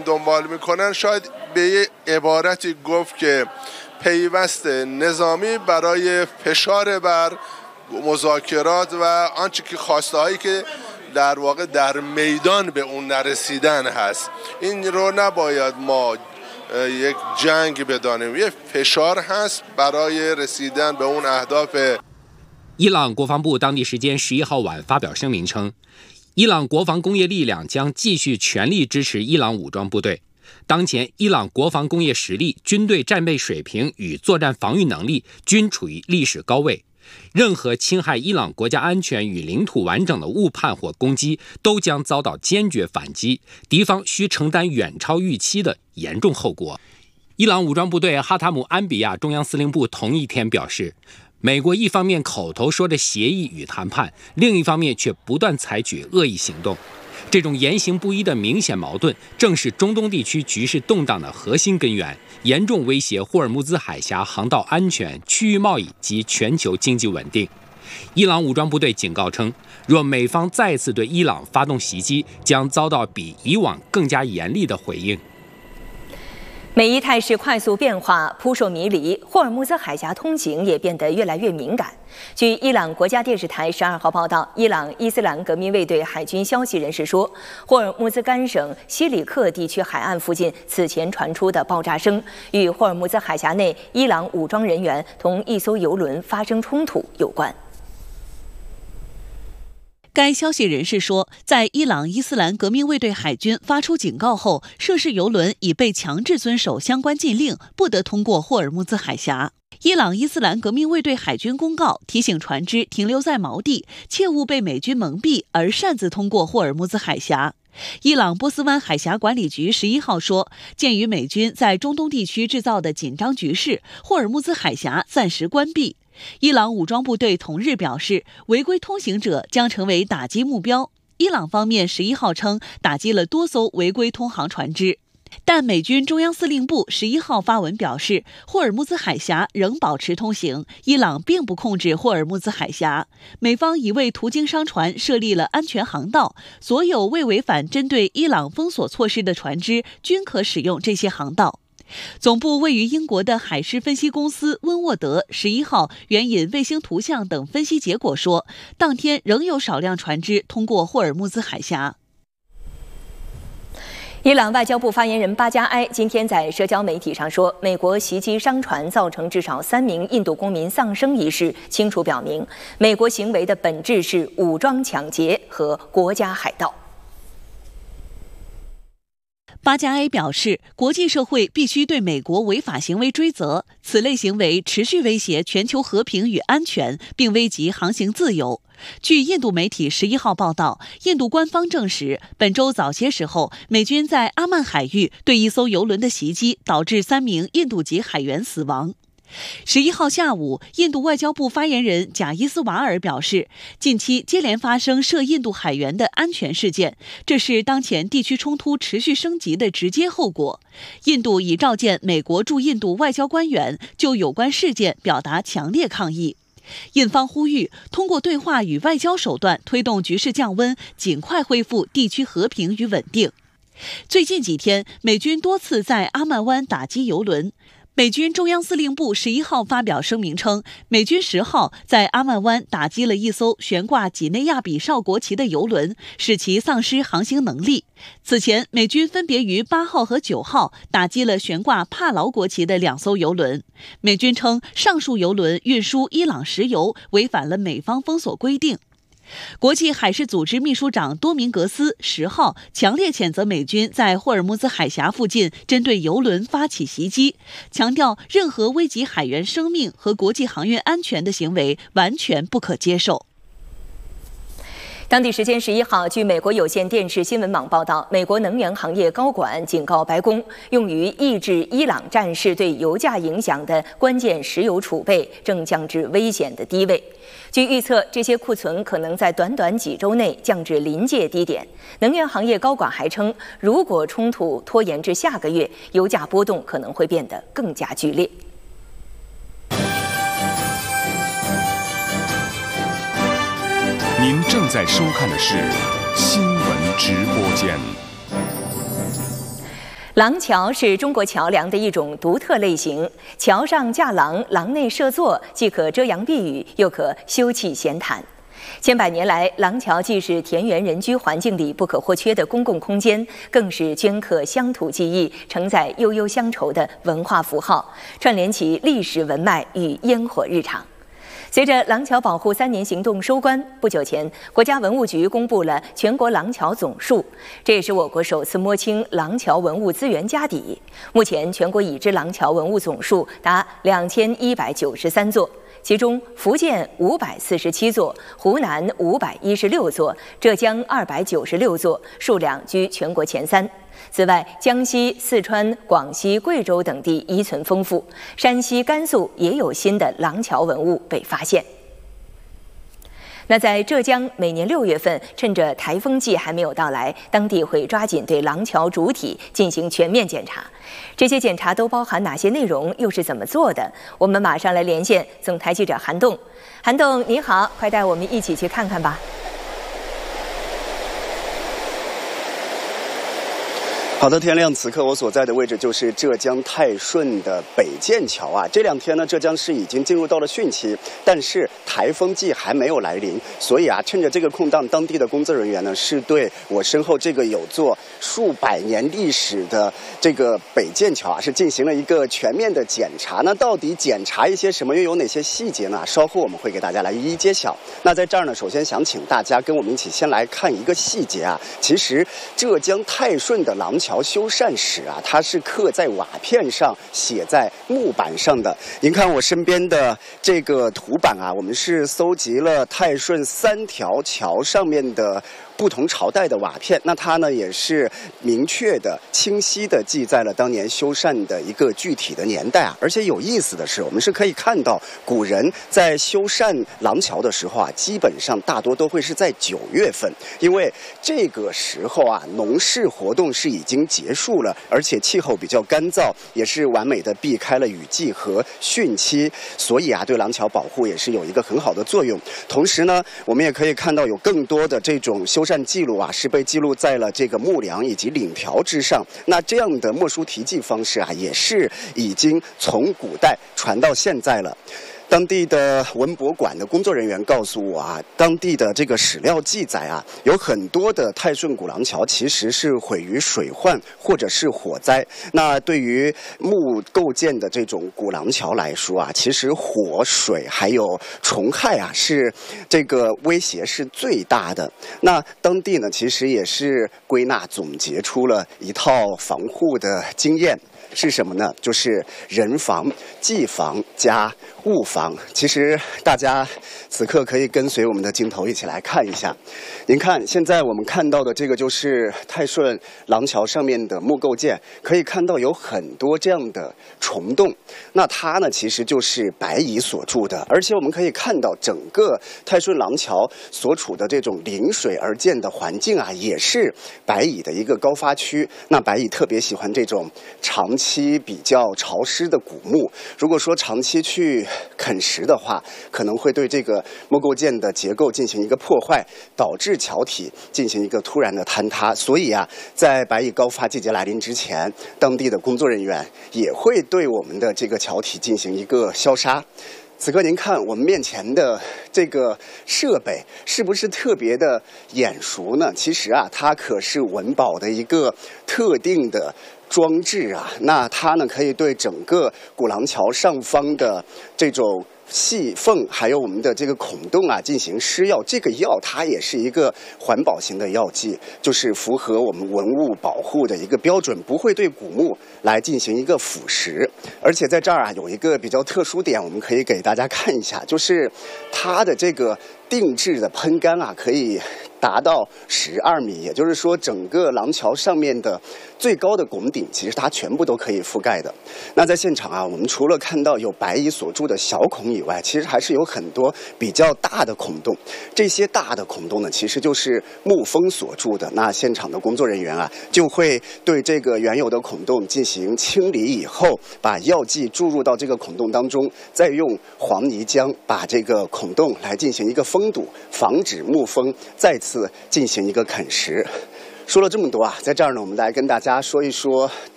دنبال میکنن شاید به یه عبارتی گفت که پیوست نظامی برای فشار بر مذاکرات و آنچه که خواسته هایی که در واقع در میدان به اون نرسیدن هست. این رو نباید ما یک جنگ بدانیم، یک فشار هست برای رسیدن به اون اهداف。 伊朗国防部当地时间11号晚发表声明称，伊朗国防工业力量将继续全力支持伊朗武装部队。当前，伊朗国防工业实力、军队战备水平与作战防御能力均处于历史高位。任何侵害伊朗国家安全与领土完整的误判或攻击，都将遭到坚决反击，敌方需承担远超预期的严重后果。伊朗武装部队哈塔姆安比亚中央司令部同一天表示，美国一方面口头说着协议与谈判，另一方面却不断采取恶意行动。这种言行不一的明显矛盾，正是中东地区局势动荡的核心根源，严重威胁霍尔木兹海峡航道安全、区域贸易及全球经济稳定。伊朗武装部队警告称，若美方再次对伊朗发动袭击，将遭到比以往更加严厉的回应。 美伊态势快速变化，扑朔迷离，霍尔木兹海峡通行也变得越来越敏感。据伊朗国家电视台12号报道，伊朗伊斯兰革命卫队海军消息人士说，霍尔木兹干省西里克地区海岸附近此前传出的爆炸声，与霍尔木兹海峡内伊朗武装人员同一艘油轮发生冲突有关。 该消息人士说，在伊朗伊斯兰革命卫队海军发出警告后，涉事油轮已被强制遵守相关禁令，不得通过霍尔木兹海峡。伊朗伊斯兰革命卫队海军公告提醒船只停留在锚地，切勿被美军蒙蔽而擅自通过霍尔木兹海峡。伊朗波斯湾海峡管理局11号说，鉴于美军在中东地区制造的紧张局势，霍尔木兹海峡暂时关闭。伊朗武装部队同日表示，违规通行者将成为打击目标。伊朗方面11号称，打击了多艘违规通航船只。但美军中央司令部11号发文表示，霍尔木兹海峡仍保持通行，伊朗并不控制霍尔木兹海峡。美方已为途经商船设立了安全航道，所有未违反针对伊朗封锁措施的船只均可使用这些航道。总部位于英国的海事分析公司温沃德11号援引卫星图像等分析结果说，当天仍有少量船只通过霍尔木兹海峡。 伊朗外交部发言人巴加埃今天在社交媒体上说，美国袭击商船造成至少3名印度公民丧生一事，清楚表明美国行为的本质是武装抢劫和国家海盗。 巴加埃表示，国际社会必须对美国违法行为追责，此类行为持续威胁全球和平与安全，并危及航行自由。据印度媒体11号报道，印度官方证实，本周早些时候，美军在阿曼海域对一艘油轮的袭击，导致3名印度籍海员死亡。11号下午，印度外交部发言人贾伊斯瓦尔表示，近期接连发生涉印度海员的安全事件，这是当前地区冲突持续升级的直接后果。印度已召见美国驻印度外交官员，就有关事件表达强烈抗议。印方呼吁通过对话与外交手段推动局势降温，尽快恢复地区和平与稳定。最近几天，美军多次在阿曼湾打击油轮。美军中央司令部11号发表声明称，美军10号在阿曼湾打击了一艘悬挂几内亚比绍国旗的油轮，使其丧失航行能力。此前，美军分别于8号和9号打击了悬挂帕劳国旗的2艘油轮。美军称，上述油轮运输伊朗石油，违反了美方封锁规定。国际海事组织秘书长多明格斯10号强烈谴责美军在霍尔木兹海峡附近针对油轮发起袭击，强调任何危及海员生命和国际航运安全的行为完全不可接受。 当地时间11号，据美国有线电视新闻网报道，美国能源行业高管警告白宫，用于抑制伊朗战事对油价影响的关键石油储备正降至危险的低位。据预测，这些库存可能在短短几周内降至临界低点。能源行业高管还称，如果冲突拖延至下个月，油价波动可能会变得更加剧烈。 您正在收看的是新闻直播间。 廊桥是中国桥梁的一种独特类型，桥上架廊，廊内设座，既可遮阳避雨，又可休憩闲谈。千百年来，廊桥既是田园人居环境里不可或缺的公共空间，更是镌刻乡土记忆、承载悠悠乡愁的文化符号，串联起历史文脉与烟火日常。随着廊桥保护3年行动收官，不久前，国家文物局公布了全国廊桥总数，这也是我国首次摸清廊桥文物资源家底。目前，全国已知廊桥文物总数达2193座，其中福建547座，湖南516座，浙江296座，数量居全国前3。此外，江西、四川、广西、贵州等地遗存丰富，山西、甘肃也有新的廊桥文物被发现。那在浙江，每年6月份，趁着台风季还没有到来，当地会抓紧对廊桥主体进行全面检查。这些检查都包含哪些内容，又是怎么做的？我们马上来连线总台记者韩栋。韩栋，你好，快带我们一起去看看吧。 好的，天亮，此刻我所在的位置就是浙江泰顺的北涧桥啊。这2天呢，浙江市已经进入到了汛期，但是台风季还没有来临，所以啊，趁着这个空档，当地的工作人员呢是对我身后这个有座数百年历史的这个北涧桥啊，是进行了一个全面的检查。那到底检查一些什么，又有哪些细节呢？稍后我们会给大家来一一揭晓。那在这儿呢，首先想请大家跟我们一起先来看一个细节啊。其实浙江泰顺的廊桥修缮史啊，它是刻在瓦片上，写在木板上的。您看我身边的这个图板啊，我们是搜集了泰顺3条桥上面的不同朝代的瓦片，那它呢也是明确的、清晰的记载了当年修缮的一个具体的年代啊。而且有意思的是，我们是可以看到古人在修缮廊桥的时候啊，基本上大多都会是在9月份，因为这个时候啊，农事活动是已经结束了，而且气候比较干燥，也是完美的避开了雨季和汛期，所以啊，对廊桥保护也是有一个很好的作用。同时呢，我们也可以看到有更多的这种修缮记录啊，是被记录在了这个木梁以及檩条之上。那这样的墨书题记方式啊，也是已经从古代传到现在了。当地的文博馆的工作人员告诉我啊，当地的这个史料记载啊，有很多的泰顺古廊桥其实是毁于水患或者是火灾。那对于木构建的这种古廊桥来说啊，其实火、水还有虫害啊，是这个威胁是最大的。那当地呢，其实也是归纳总结出了一套防护的经验。是什么呢？就是人防、技防加物防。其实大家此刻可以跟随我们的镜头一起来看一下。您看，现在我们看到的这个就是泰顺廊桥上面的木构件，可以看到有很多这样的虫洞。那它呢，其实就是白蚁所筑的。而且我们可以看到，整个泰顺廊桥所处的这种临水而建的环境啊，也是白蚁的一个高发区。那白蚁特别喜欢这种长期比较潮湿的古木，如果说长期去啃食的话，可能会对这个木构件的结构进行一个破坏，导致桥体进行一个突然的坍塌。所以啊，在白蚁高发季节来临之前，当地的工作人员也会对我们的这个桥体进行一个消杀。此刻您看我们面前的这个设备是不是特别的眼熟呢？其实啊，它可是文保的一个特定的装置啊。那它呢，可以对整个古廊桥上方的这种细缝还有我们的这个孔洞啊进行施药。这个药它也是一个环保型的药剂，就是符合我们文物保护的一个标准，不会对古木来进行一个腐蚀。而且在这儿啊，有一个比较特殊点，我们可以给大家看一下，就是它的这个定制的喷杆啊，可以达到12米，也就是说整个廊桥上面的最高的拱顶，其实它全部都可以覆盖的。那在现场啊，我们除了看到有白蚁所筑的小孔以外，其实还是有很多比较大的孔洞。这些大的孔洞呢，其实就是木封所筑的。那现场的工作人员啊，就会对这个原有的孔洞进行清理以后，把药剂注入到这个孔洞当中，再用黄泥浆把这个孔洞来进行一个封堵，防止木蜂再次进行一个啃食。说了这么多啊，在这儿呢，我们来跟大家说一说